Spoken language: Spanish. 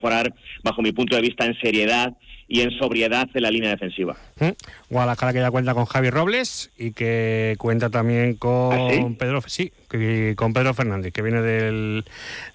mejorar, bajo mi punto de vista, en seriedad y en sobriedad en la línea defensiva. Guadalajara, que ya cuenta con Javi Robles y que cuenta también con ¿Ah, sí? con Pedro Fernández, que viene